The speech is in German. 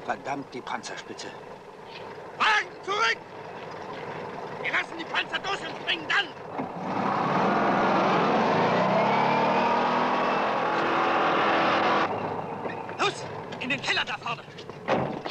Verdammt, die Panzerspitze. Wagen zurück! Wir lassen die Panzer durch und springen dann! Los! In den Keller da vorne!